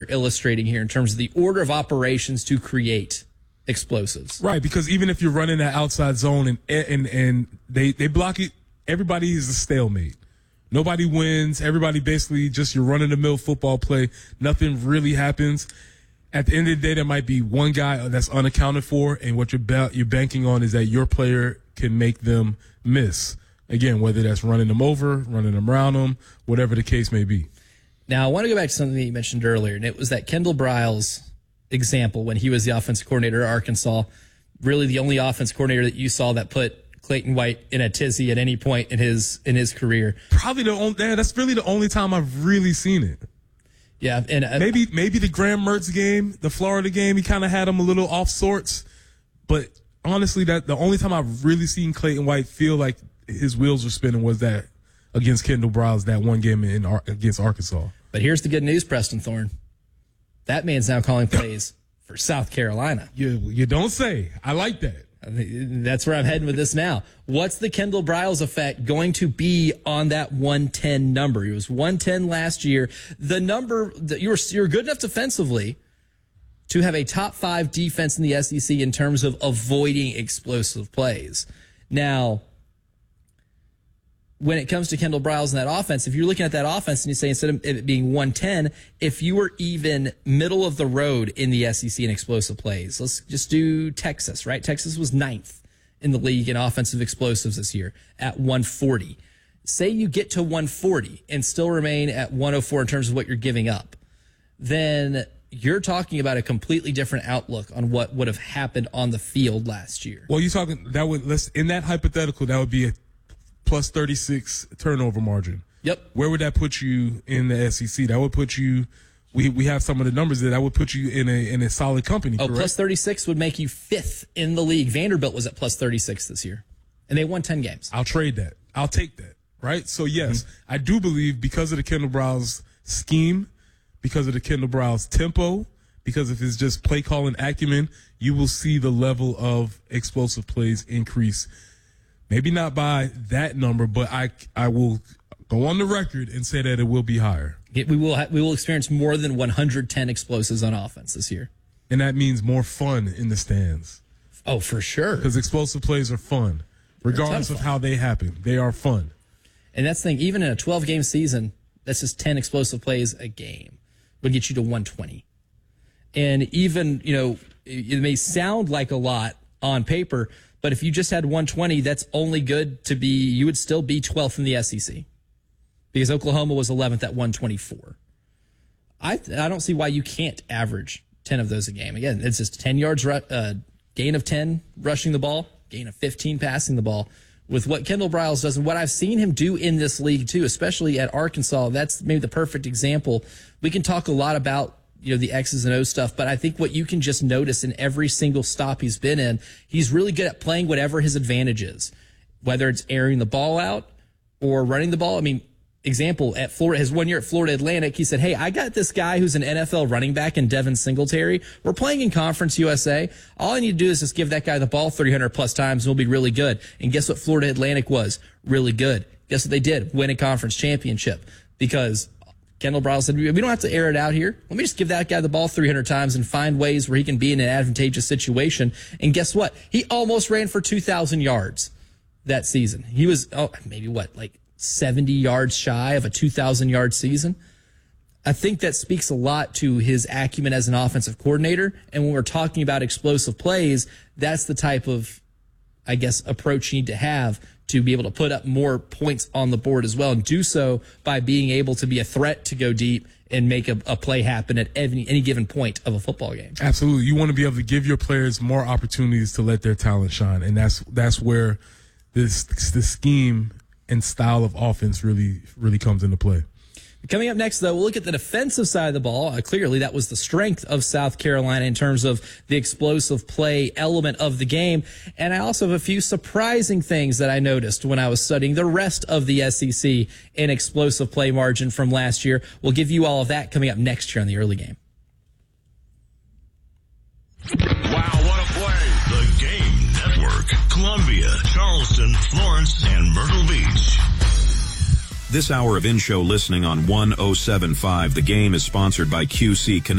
illustrating here in terms of the order of operations to create explosives. Right, because even if you're running that outside zone and they block it, everybody is a stalemate. Nobody wins. Everybody basically just your run-of-the-mill football play. Nothing really happens. At the end of the day, there might be one guy that's unaccounted for, and what you're banking on is that your player can make them miss. Again, whether that's running them over, running them around them, whatever the case may be. Now, I want to go back to something that you mentioned earlier, and it was that Kendall Briles example when he was the offensive coordinator at Arkansas. Really the only offensive coordinator that you saw that put Clayton White in a tizzy at any point in his career. Probably that's really the only time I've really seen it. Yeah, and maybe the Graham Mertz game, the Florida game, he kind of had him a little off sorts. But honestly, that the only time I've really seen Clayton White feel like his wheels were spinning was that against Kendall Briles, that one game against Arkansas. But here's the good news, Preston Thorne. That man's now calling plays for South Carolina. You don't say. I like that. That's where I'm heading with this now. What's the Kendall Briles effect going to be on that 110 number? He was 110 last year. The number that you're good enough defensively to have a top 5 defense in the SEC in terms of avoiding explosive plays. Now, when it comes to Kendall Briles and that offense, if you're looking at that offense and you say instead of it being 110, if you were even middle of the road in the SEC in explosive plays, let's just do Texas, right? Texas was 9th in the league in offensive explosives this year at 140. Say you get to 140 and still remain at 104 in terms of what you're giving up, then you're talking about a completely different outlook on what would have happened on the field last year. Well, you're talking in that hypothetical, that would be a plus 36 turnover margin. Yep. Where would that put you in the SEC? That would put you, we have some of the numbers that would put you in a solid company, correct? Plus 36 would make you 5th in the league. Vanderbilt was at plus 36 this year, and they won 10 games. I'll trade that. I'll take that, right? So, yes, I do believe because of the Kendall Briles scheme, because of the Kendall Briles tempo, because of his just play calling acumen, you will see the level of explosive plays increase. Maybe not by that number, but I will go on the record and say that it will be higher. We will experience more than 110 explosives on offense this year. And that means more fun in the stands. Oh, for sure. Because explosive plays are fun, regardless of how they happen. They are fun. And that's the thing, even in a 12-game season, that's just 10 explosive plays a game would get you to 120. And even, it may sound like a lot on paper, but if you just had 120, that's only good to be, you would still be 12th in the SEC because Oklahoma was 11th at 124. I don't see why you can't average 10 of those a game. Again, it's just 10 yards, gain of 10 rushing the ball, gain of 15 passing the ball. With what Kendall Briles does and what I've seen him do in this league too, especially at Arkansas, that's maybe the perfect example. We can talk a lot about the X's and O's stuff, but I think what you can just notice in every single stop he's been in, he's really good at playing whatever his advantage is, whether it's airing the ball out or running the ball. I mean, example, at Florida, his 1 year at Florida Atlantic, he said, hey, I got this guy who's an NFL running back in Devin Singletary. We're playing in Conference USA. All I need to do is just give that guy the ball 300 plus times and we'll be really good. And guess what Florida Atlantic was? Really good. Guess what they did? Win a conference championship because Kendall Briles said, we don't have to air it out here. Let me just give that guy the ball 300 times and find ways where he can be in an advantageous situation. And guess what? He almost ran for 2,000 yards that season. He was, maybe 70 yards shy of a 2,000-yard season. I think that speaks a lot to his acumen as an offensive coordinator. And when we're talking about explosive plays, that's the type of, approach you need to have to be able to put up more points on the board as well, and do so by being able to be a threat to go deep and make a play happen at any given point of a football game. Absolutely. You want to be able to give your players more opportunities to let their talent shine, and that's where this scheme and style of offense really comes into play. Coming up next, though, we'll look at the defensive side of the ball. Clearly, that was the strength of South Carolina in terms of the explosive play element of the game. And I also have a few surprising things that I noticed when I was studying the rest of the SEC in explosive play margin from last year. We'll give you all of that coming up next year on the early game. Wow, what a play. The Game Network. Columbia, Charleston, Florence, and Myrtle Beach. This hour of in-show listening on 107.5 The Game is sponsored by QC Connect.